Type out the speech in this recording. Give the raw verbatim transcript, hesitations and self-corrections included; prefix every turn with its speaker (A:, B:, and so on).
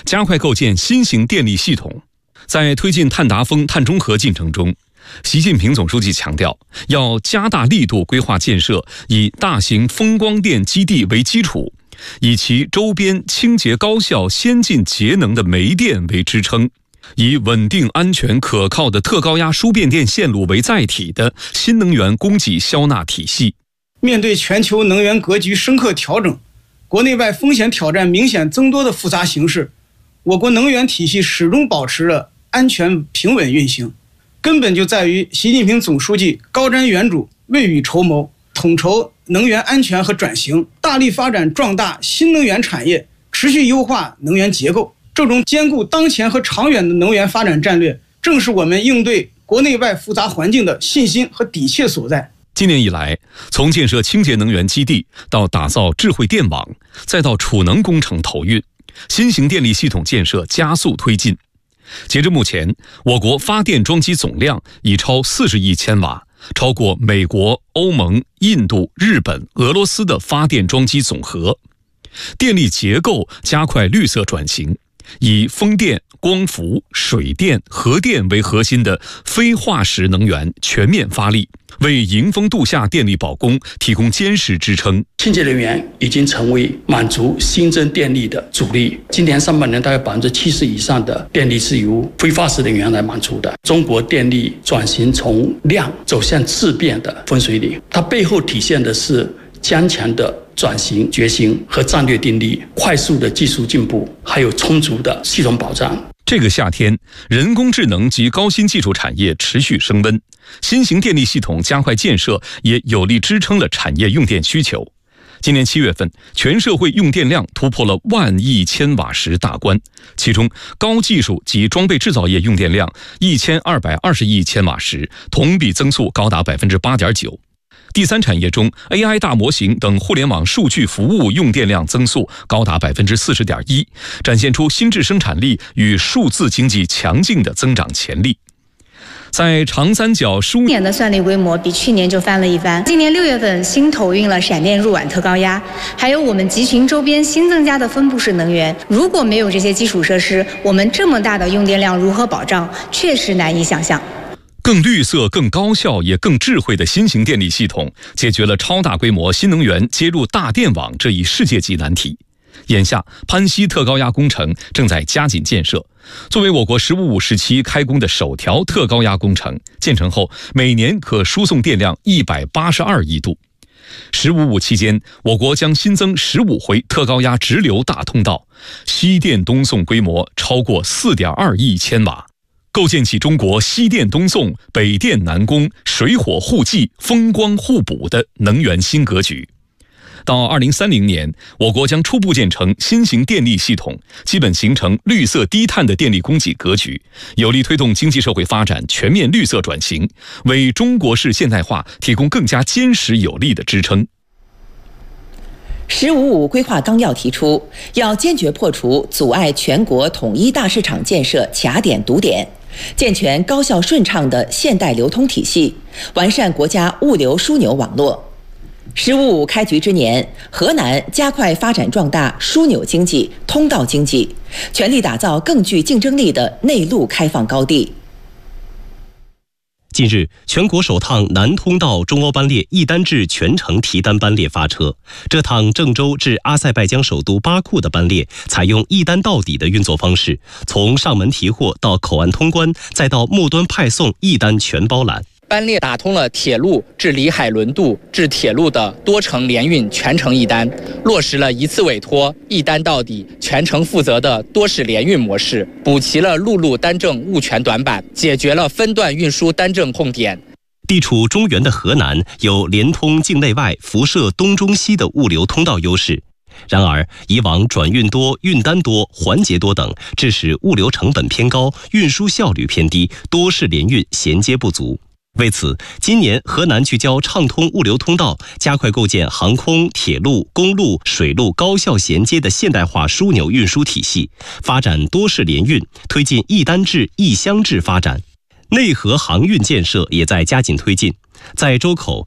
A: 加快构建新型电力系统。在推进碳达峰、碳中和进程中，习近平总书记强调，要加大力度规划建设以大型风光电基地为基础，以其周边清洁高效、先进节能的煤电为支撑，以稳定、安全、可靠的特高压输变电线路为载体的新能源供给销纳体系。
B: 面对全球能源格局深刻调整、国内外风险挑战明显增多的复杂形势，我国能源体系始终保持了安全平稳运行，根本就在于习近平总书记高瞻远瞩、未雨绸缪，统筹能源安全和转型，大力发展壮大新能源产业，持续优化能源结构。这种兼顾当前和长远的能源发展战略，正是我们应对国内外复杂环境的信心和底气所在。
A: 今年以来，从建设清洁能源基地到打造智慧电网，再到储能工程投运，新型电力系统建设加速推进。截至目前，我国发电装机总量已超四十亿千瓦，超过美国、欧盟、印度、日本、俄罗斯的发电装机总和。电力结构加快绿色转型，以风电、光伏、水电、核电为核心的非化石能源全面发力，为迎峰度夏电力保供提供坚实支撑。
C: 清洁能源已经成为满足新增电力的主力。今年上半年大概百分之七十以上的电力是由非化石能源来满足的。中国电力转型从量走向质变的分水岭，它背后体现的是坚强的转型决心和战略定力，快速的技术进步，还有充足的系统保障。
A: 这个夏天，人工智能及高新技术产业持续升温，新型电力系统加快建设，也有力支撑了产业用电需求。今年七月份，全社会用电量突破了万亿千瓦时大关，其中高技术及装备制造业用电量一千二百二十亿千瓦时，同比增速高达百分之八点九。第三产业中 ，A I 大模型等互联网数据服务用电量增速高达百分之四十点一，展现出新质生产力与数字经济强劲的增长潜力。在长三角输
D: 今年的算力规模比去年就翻了一番。今年六月份新投运了闪电入碗特高压，还有我们集群周边新增加的分布式能源。如果没有这些基础设施，我们这么大的用电量如何保障，确实难以想象。
A: 更绿色、更高效也更智慧的新型电力系统，解决了超大规模新能源接入大电网这一世界级难题。眼下，潘西特高压工程正在加紧建设。作为我国“十五五”时期开工的首条特高压工程，建成后每年可输送电量一百八十二亿度。“十五五”期间，我国将新增十五回特高压直流大通道，西电东送规模超过四点二亿千瓦。构建起中国西电东送、北电南供、水火互济、风光互补的能源新格局。到二零三零年，我国将初步建成新型电力系统，基本形成绿色低碳的电力供给格局，有力推动经济社会发展全面绿色转型，为中国式现代化提供更加坚实有力的支撑。
E: 十五五规划纲要提出，要坚决破除阻碍全国统一大市场建设卡点堵点，健全高效顺畅的现代流通体系，完善国家物流枢纽网络。十五五开局之年，河南加快发展壮大枢纽经济、通道经济，全力打造更具竞争力的内陆开放高地。
F: 近日，全国首趟南通道中欧班列一单制全程提单班列发车。这趟郑州至阿塞拜疆首都巴库的班列，采用一单到底的运作方式，从上门提货到口岸通关，再到末端派送，一单全包揽。
G: 班列打通了铁路至里海轮渡至铁路的多程联运全程一单，落实了一次委托、一单到底、全程负责的多式联运模式，补齐了陆路单证物权短板，解决了分段运输单证痛点。
F: 地处中原的河南有连通境内外、辐射东中西的物流通道优势。然而，以往转运多、运单多、环节多等，致使物流成本偏高，运输效率偏低，多式联运衔接不足。为此，今年河南聚焦畅通物流通道，加快构建航空、铁路、公路、水路高效衔接的现代化枢纽运输体系，发展多式联运，推进一单制、一乡制发展。内河航运建设也在加紧推进，在周口